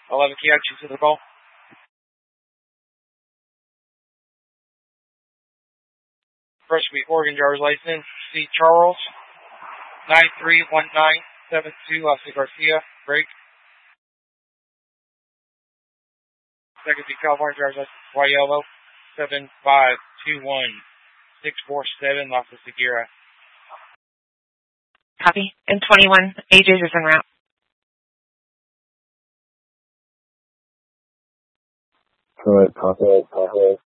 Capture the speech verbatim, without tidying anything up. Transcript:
eleven key action to the call. First week Oregon driver's license, C. Charles, nine three one nine seven two, Oscar Garcia, break. Second week California driver's license, Y Yellow, seven five two one six four seven, Las Segura. Copy. And twenty-one, A J is en route. All right, copy. Copy.